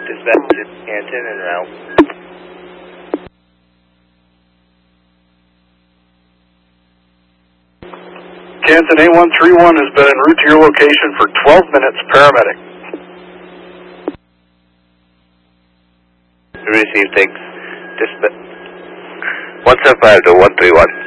Dispatch to Canton and route. Canton A131 has been en route to your location for 12 minutes, paramedic. Received, thanks. Dispatch 175 to 131.